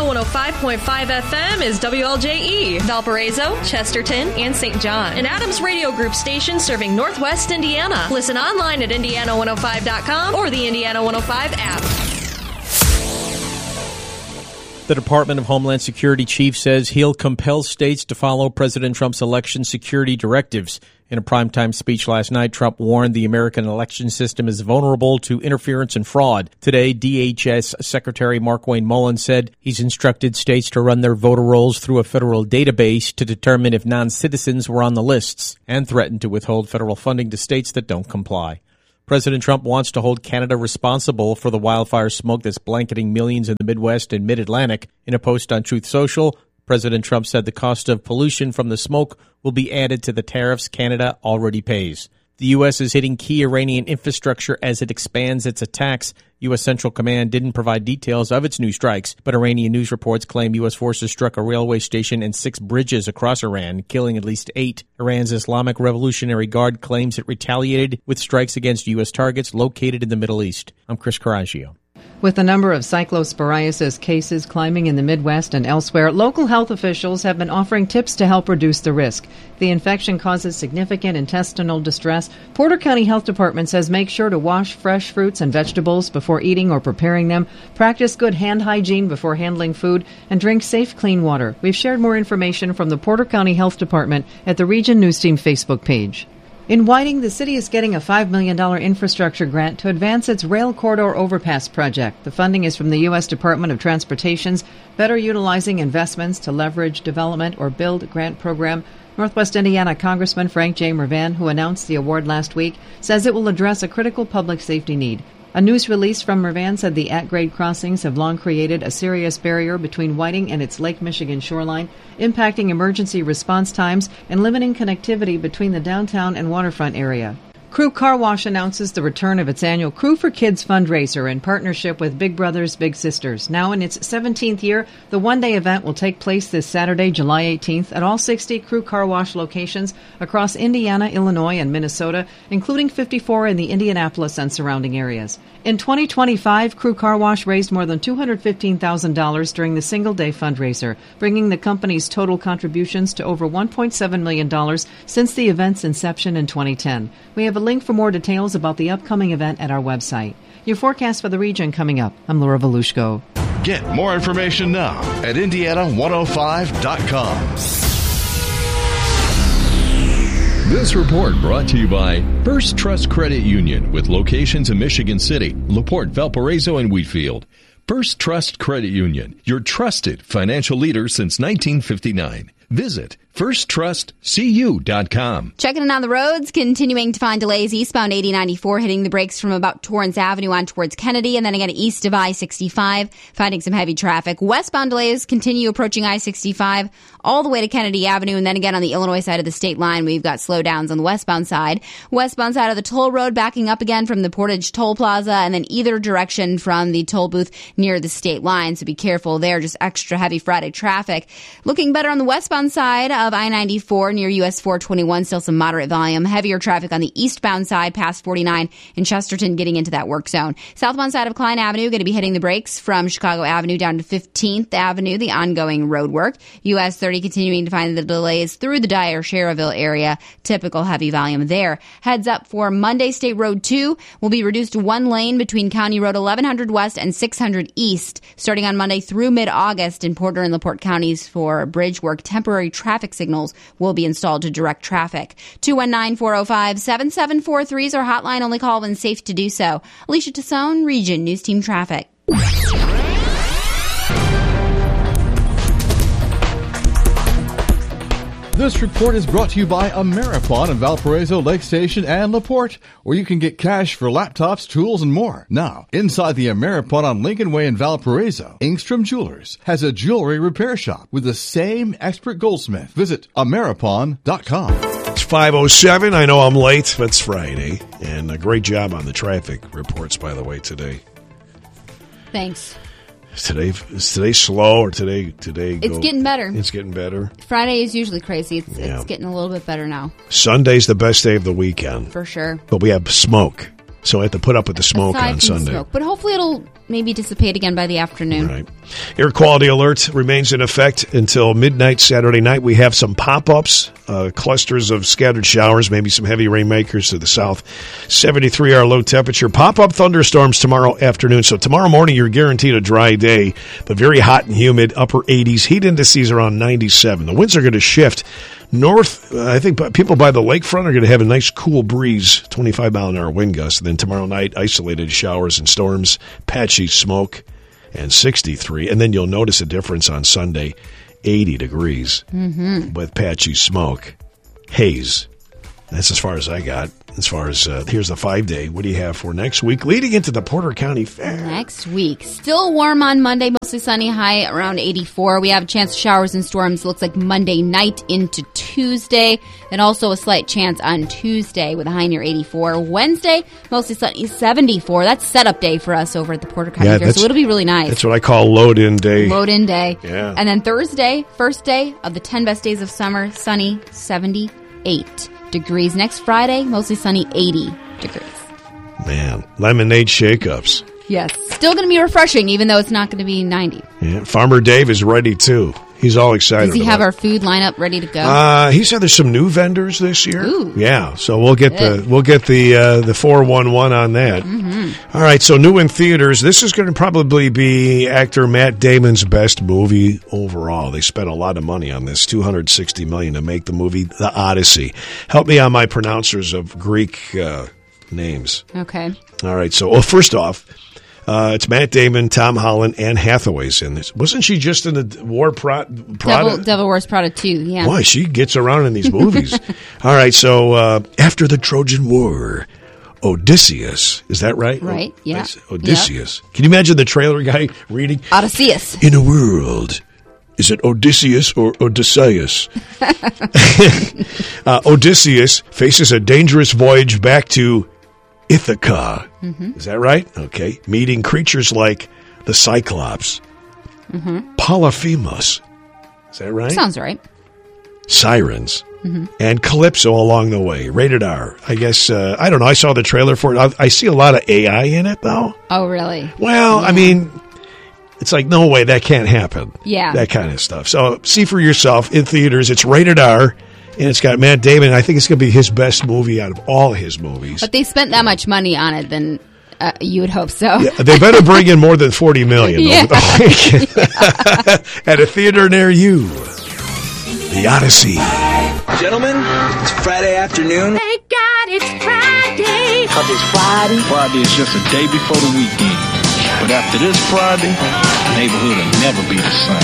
105.5 FM is WLJE, Valparaiso, Chesterton, and St. John. An Adams Radio Group station serving Northwest Indiana. Listen online at Indiana105.com or the Indiana 105 app. The Department of Homeland Security chief says he'll compel states to follow President Trump's election security directives. In a primetime speech last night, Trump warned the American election system is vulnerable to interference and fraud. Today, DHS Secretary Markwayne Mullin said he's instructed states to run their voter rolls through a federal database to determine if non-citizens were on the lists, and threatened to withhold federal funding to states that don't comply. President Trump wants to hold Canada responsible for the wildfire smoke that's blanketing millions in the Midwest and Mid-Atlantic. In a post on Truth Social, President Trump said the cost of pollution from the smoke will be added to the tariffs Canada already pays. The U.S. is hitting key Iranian infrastructure as it expands its attacks. U.S. Central Command didn't provide details of its new strikes, but Iranian news reports claim U.S. forces struck a railway station and 6 bridges across Iran, killing at least 8. Iran's Islamic Revolutionary Guard claims it retaliated with strikes against U.S. targets located in the Middle East. I'm Chris Coraggio. With the number of cyclosporiasis cases climbing in the Midwest and elsewhere, local health officials have been offering tips to help reduce the risk. The infection causes significant intestinal distress. Porter County Health Department says make sure to wash fresh fruits and vegetables before eating or preparing them, practice good hand hygiene before handling food, and drink safe, clean water. We've shared more information from the Porter County Health Department at the Region News Team Facebook page. In Whiting, the city is getting a $5 million infrastructure grant to advance its Rail Corridor Overpass project. The funding is from the U.S. Department of Transportation's Better Utilizing Investments to Leverage Development or Build grant program. Northwest Indiana Congressman Frank J. Mervan, who announced the award last week, says it will address a critical public safety need. A news release from Mervan said the at-grade crossings have long created a serious barrier between Whiting and its Lake Michigan shoreline, impacting emergency response times and limiting connectivity between the downtown and waterfront area. Crew Car Wash announces the return of its annual Crew for Kids fundraiser in partnership with Big Brothers Big Sisters. Now in its 17th year, the one-day event will take place this Saturday, July 18th, at all 60 Crew Car Wash locations across Indiana, Illinois, and Minnesota, including 54 in the Indianapolis and surrounding areas. In 2025, Crew Car Wash raised more than $215,000 during the single-day fundraiser, bringing the company's total contributions to over $1.7 million since the event's inception in 2010. We have a link for more details about the upcoming event at our website. Your forecast for the region coming up. I'm Laura Volushko. Get more information now at Indiana105.com. This report brought to you by First Trust Credit Union with locations in Michigan City, LaPorte, Valparaiso, and Wheatfield. First Trust Credit Union, your trusted financial leader since 1959. Visit FirstTrustCU.com. Checking in on the roads, continuing to find delays eastbound 8094, hitting the brakes from about Torrance Avenue on towards Kennedy, and then again east of I-65, finding some heavy traffic. Westbound delays continue approaching I-65 all the way to Kennedy Avenue, and then again on the Illinois side of the state line, we've got slowdowns on the westbound side. Westbound side of the toll road backing up again from the Portage Toll Plaza, and then either direction from the toll booth near the state line, so be careful there, just extra heavy Friday traffic. Looking better on the westbound side of I-94 near US 421, still some moderate volume. Heavier traffic on the eastbound side past 49 in Chesterton, getting into that work zone. Southbound side of Klein Avenue going to be hitting the brakes from Chicago Avenue down to 15th Avenue, the ongoing road work. US 30 continuing to find the delays through the Dyer Schererville area. Typical heavy volume there. Heads up for Monday, State Road 2 will be reduced to one lane between County Road 1100 West and 600 East, starting on Monday through mid-August in Porter and LaPorte counties for bridge work. Temporary traffic signals will be installed to direct traffic. 219-405-7743 is our hotline. Only call when safe to do so. Alicia Tassone, Region News Team Traffic. This report is brought to you by Ameripon in Valparaiso, Lake Station, and LaPorte, where you can get cash for laptops, tools, and more. Now, inside the Ameripon on Lincoln Way in Valparaiso, Engstrom Jewelers has a jewelry repair shop with the same expert goldsmith. Visit Ameripon.com. It's 5:07. I know I'm late, but it's Friday. And a great job on the traffic reports, by the way, today. Thanks. Is today slow or today? It's getting better. It's getting better. Friday is usually crazy. It's getting a little bit better now. Sunday's the best day of the weekend. For sure. But we have smoke. So I have to put up with the smoke Aside on from Sunday. smoke. But hopefully it'll maybe dissipate again by the afternoon. Right. Air quality alert remains in effect until midnight Saturday night. We have some pop-ups, clusters of scattered showers, maybe some heavy rainmakers to the south. 73 our low temperature. Pop-up thunderstorms tomorrow afternoon. So tomorrow morning you're guaranteed a dry day, but very hot and humid, upper 80s. Heat indices around 97. The winds are going to shift north. I think people by the lakefront are going to have a nice cool breeze, 25-mile-an-hour wind gusts. And then tomorrow night, isolated showers and storms, patchy smoke, and 63. And then you'll notice a difference on Sunday, 80 degrees with patchy smoke, haze. That's as far as I got. As far as, here's the 5-day. What do you have for next week? Leading into the Porter County Fair. Next week. Still warm on Monday, mostly sunny, high around 84. We have a chance of showers and storms. Looks like Monday night into Tuesday. And also a slight chance on Tuesday with a high near 84. Wednesday, mostly sunny, 74. That's setup day for us over at the Porter County Fair. So it'll be really nice. That's what I call load-in day. Load-in day. Yeah. And then Thursday, first day of the 10 best days of summer, sunny, 78 degrees. Next Friday, mostly sunny, 80 degrees. Man, lemonade shake-ups. Yes. Still going to be refreshing, even though it's not going to be 90. Yeah, Farmer Dave is ready, too. He's all excited. Does he have our food lineup ready to go? He said there's some new vendors this year. Ooh. Yeah, so we'll get the 411 on that. Mm-hmm. All right, so new in theaters. This is going to probably be actor Matt Damon's best movie overall. They spent a lot of money on this, $260 million to make the movie The Odyssey. Help me on my pronouncers of Greek names. Okay. All right, so first off, it's Matt Damon, Tom Holland, Anne Hathaway's in this. Wasn't she just in the Devil Wears Prada 2, yeah. Boy, she gets around in these movies. All right, so after the Trojan War, Odysseus, is that right? Right, yeah. Odysseus. Yep. Can you imagine the trailer guy reading? Odysseus. In a world, is it Odysseus or Odysseus? Odysseus faces a dangerous voyage back to Ithaca. Is that right? Okay. Meeting creatures like the Cyclops, Polyphemus. Is that right? Sounds right. Sirens. And Calypso along the way. Rated R. I guess, I don't know. I saw the trailer for it. I see a lot of AI in it, though. Oh, really? Well, yeah. I mean, it's like, no way, that can't happen. Yeah. That kind of stuff. So see for yourself in theaters. It's rated R. And it's got Matt Damon. I think it's going to be his best movie out of all his movies. But they spent that much money on it, then you would hope so. Yeah, they better bring in more than $40 million over the week. At a theater near you. The Odyssey. Gentlemen, it's Friday afternoon. Thank God it's Friday. 'Cause it's Friday. Friday is just a day before the weekend. But after this Friday, the neighborhood will never be the same.